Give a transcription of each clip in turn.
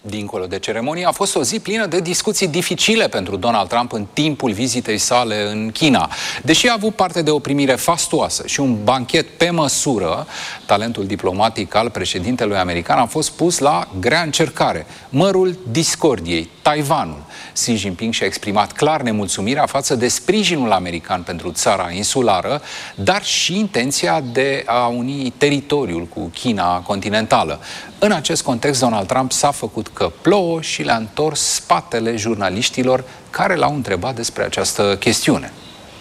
Dincolo de ceremonie, a fost o zi plină de discuții dificile pentru Donald Trump în timpul vizitei sale în China. Deși a avut parte de o primire fastuoasă și un banchet pe măsură, talentul diplomatic al președintelui american a fost pus la grea încercare. Mărul discordiei, Taiwanul. Xi Jinping și-a exprimat clar nemulțumirea față de sprijinul american pentru țara insulară, dar și intenția de a uni teritoriul cu China continentală. În acest context, Donald Trump s-a făcut că plouă și le-a întors spatele jurnaliștilor care l-au întrebat despre această chestiune.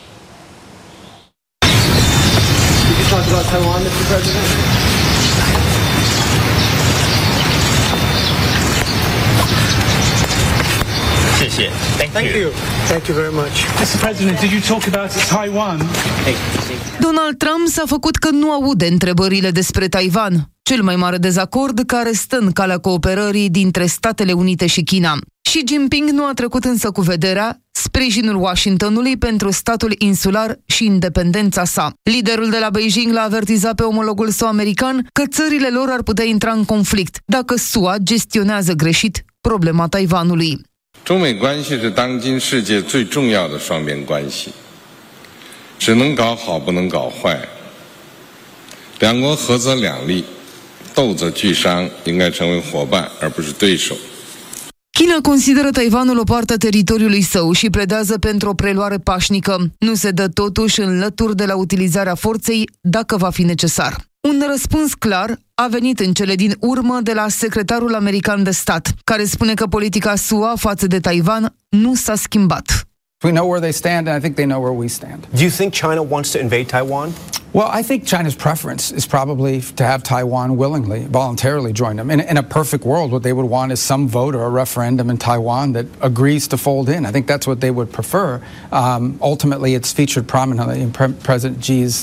Thank you very much. Mr. President, did you talk about Taiwan? Donald Trump s-a făcut că nu aude întrebările despre Taiwan, cel mai mare dezacord care stă în calea cooperării dintre Statele Unite și China. Xi Jinping nu a trecut însă cu vederea sprijinul Washingtonului pentru statul insular și independența sa. Liderul de la Beijing l-a avertizat pe omologul său american că țările lor ar putea intra în conflict dacă SUA gestionează greșit problema Taiwanului. 中美关系是当今世界最重要的双边关系，只能搞好不能搞坏。两国合则两利，斗则俱伤，应该成为伙伴而不是对手。 China consideră Taiwanul o parte a teritoriului său și pledează pentru o preluare pașnică. Nu se dă totuși înlături de la utilizarea forței dacă va fi necesar. Un răspuns clar a venit în cele din urmă de la secretarul american de stat, care spune că politica SUA față de Taiwan nu s-a schimbat. We know where they stand, and I think they know where we stand. Do you think China wants to invade Taiwan? Well, I think China's preference is probably to have Taiwan willingly, voluntarily join them. In a perfect world, what they would want is some vote or a referendum in Taiwan that agrees to fold in. I think that's what they would prefer. Ultimately, it's featured prominently in President Xi's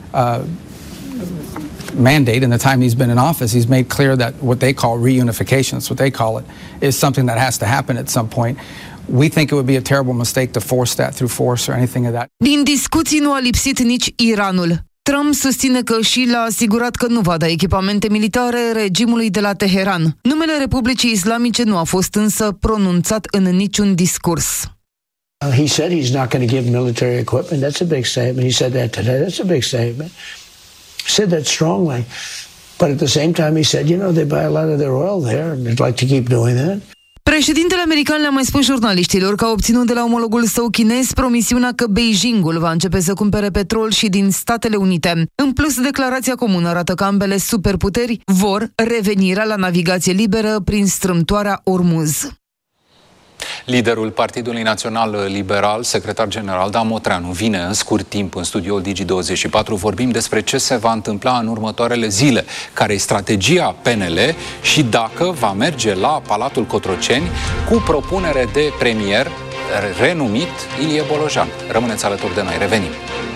mandate. In the time he's been in office, he's made clear that what they call reunification, that's what they call it, is something that has to happen at some point. We think it would be a terrible mistake to force that through force or anything of that. Din discuții nu a lipsit nici Iranul. Trump susține că și l-a asigurat că nu va da echipamente militare regimului de la Teheran. Numele Republicii Islamice nu a fost însă pronunțat în niciun discurs. He said he's not going to give military equipment. That's a big statement. He said that today. That's a big statement. He said that strongly. But at the same time he said, you know, they buy a lot of their oil there and they'd like to keep doing that. Președintele american le-a mai spus jurnaliștilor că a obținut de la omologul său chinez promisiunea că Beijingul va începe să cumpere petrol și din Statele Unite. În plus, declarația comună arată că ambele superputeri vor revenirea la navigație liberă prin strâmtoarea Ormuz. Liderul Partidului Național Liberal, secretar general Dan Motreanu, vine în scurt timp în studioul Digi24. Vorbim despre ce se va întâmpla în următoarele zile, care e strategia PNL și dacă va merge la Palatul Cotroceni cu propunere de premier renumit Ilie Bolojan. Rămâneți alături de noi, revenim.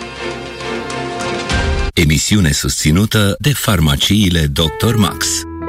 Emisiune susținută de farmaciile Dr. Max.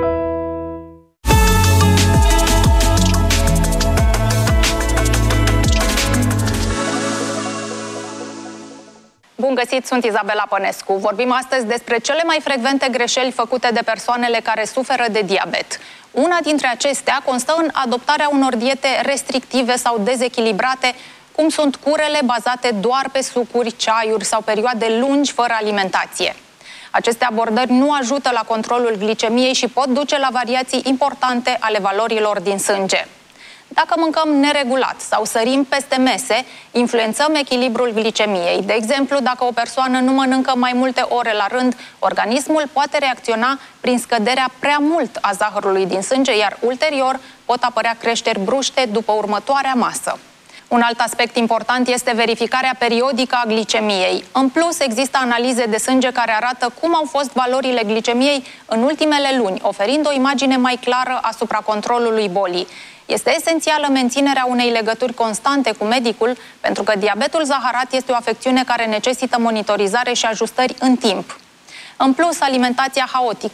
Bun găsit, sunt Izabela Pănescu. Vorbim astăzi despre cele mai frecvente greșeli făcute de persoanele care suferă de diabet. Una dintre acestea constă în adoptarea unor diete restrictive sau dezechilibrate, cum sunt curele bazate doar pe sucuri, ceaiuri sau perioade lungi fără alimentație. Aceste abordări nu ajută la controlul glicemiei și pot duce la variații importante ale valorilor din sânge. Dacă mâncăm neregulat sau sărim peste mese, influențăm echilibrul glicemiei. De exemplu, dacă o persoană nu mănâncă mai multe ore la rând, organismul poate reacționa prin scăderea prea mult a zahărului din sânge, iar ulterior pot apărea creșteri bruște după următoarea masă. Un alt aspect important este verificarea periodică a glicemiei. În plus, există analize de sânge care arată cum au fost valorile glicemiei în ultimele luni, oferind o imagine mai clară asupra controlului bolii. Este esențială menținerea unei legături constante cu medicul, pentru că diabetul zaharat este o afecțiune care necesită monitorizare și ajustări în timp. În plus, alimentația haotică